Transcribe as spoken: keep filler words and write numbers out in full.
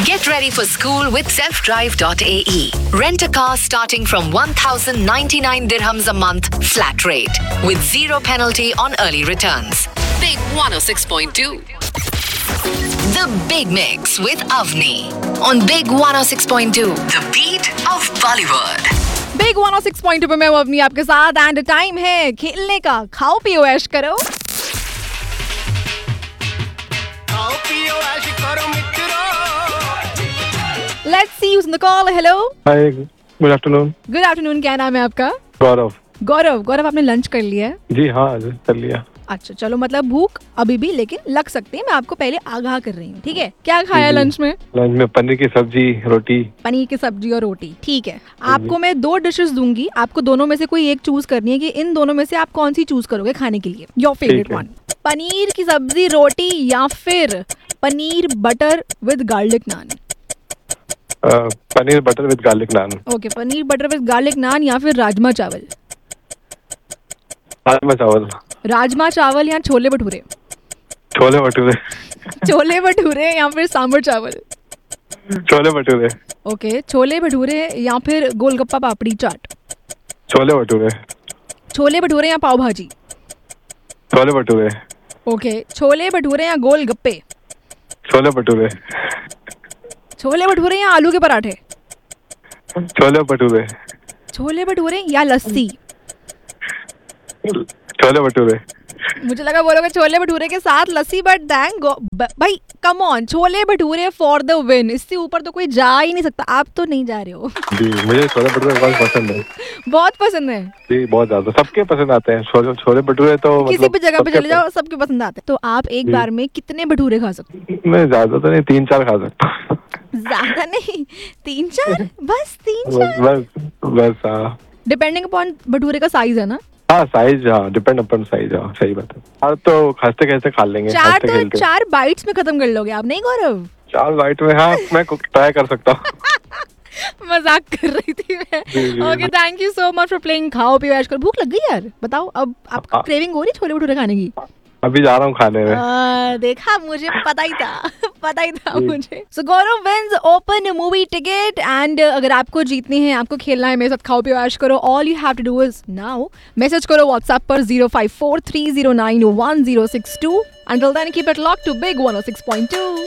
Get ready for school with self drive dot a e. Rent a car starting from one thousand ninety-nine dirhams a month flat rate with zero penalty on early returns. Big one oh six point two. The Big Mix with Avni on Big one oh six point two. The beat of Bollywood. Big one O six point two पे मैं हूं अपनी आपके साथ and time है खेलने का। खाओ पियो ऐश करो। खाओ पियो ऐश करो मित्रों। Let's see use in the call. Hello, hi, good afternoon. Good afternoon. क्या नाम है आपका? गौरव। गौरव। गौरव, आपने लंच कर लिया है? जी हाँ, कर लिया। अच्छा चलो, मतलब भूख अभी भी लेकिन लग सकती है। मैं आपको पहले आगाह कर रही हूँ, ठीक है? क्या खाया लंच में? लंच में पनीर की सब्जी, रोटी। पनीर की सब्जी और रोटी, ठीक है। आपको मैं दो डिशेस दूंगी, आपको दोनों में से कोई एक चूज करनी है कि इन दोनों में से आप कौन सी चूज करोगे खाने के लिए। Your favourite one. पनीर की सब्जी, रोटी या फिर paneer butter with garlic naan? Paneer butter with garlic naan. Okay, paneer butter with garlic नान या फिर राजमा चावल? राजमा चावल। राजमा चावल या छोले भटूरे? छोले भटूरे। छोले भटूरे या फिर सांभर चावल? छोले भटूरे। ओके, छोले भटूरे या फिर गोलगप्पा पापड़ी चाट? छोले भटूरे। छोले भटूरे या पाव भाजी? छोले भटूरे। ओके, छोले भटूरे या गोलगप्पे? छोले भटूरे। छोले भटूरे या आलू के पराठे? छोले भटूरे। छोले भटूरे या लस्सी? छोले भटूरे। मुझे लगा बोलोगे छोले भटूरे के साथ लस्सी, बट थैंक भाई come on, chole bhature for the win. इससे ऊपर तो कोई जा ही नहीं सकता। आप तो नहीं जा रहे हो। जी, मुझे छोले भटूरे बहुत पसंद है। बहुत पसंद है जी, बहुत ज्यादा। सबके पसंद आते हैं छोले छोले भटूरे तो। किसी भी जगह पे चले जाओ, सबके पसंद आते हैं। तो आप एक बार में कितने भटूरे खा सकते हो? मैं ज्यादा तो नहीं, तीन चार खा सकता हूँ। ज्यादा नहीं, तीन चार? बस तीन बस चार? बस बस हाँ। डिपेंडिंग अपॉन भटूरे का साइज है ना? हाँ, साइज, हाँ, डिपेंड अपन साइज। हाँ, सही बात है। हाँ, तो खाते खाते खा लेंगे। चार तो चार बाइट्स में खत्म कर लोगे आप, नहीं गौरव? चार बाइट में, हाँ, मैं ट्राई कर सकता हूँ। मजाक कर रही थी मैं। Okay, thank you so much for playing. खाओ पियो ऐश करो। भूख लग गई यार, बताओ अब आपको क्रेविंग हो रही है छोले भटूरे खाने की? अभी जा रहा हूँ खाने में। आ, देखा, मुझे पता ही था। पता ही था मुझे। सो गौरव wins open movie ticket and अगर आपको जीतनी है, आपको खेलना है मेरे साथ खाओ पियो ऐश करो, all you have to do is now message करो व्हाट्सएप पर zero five four three zero nine one zero six to. Until then, keep it locked to Big one oh six point two.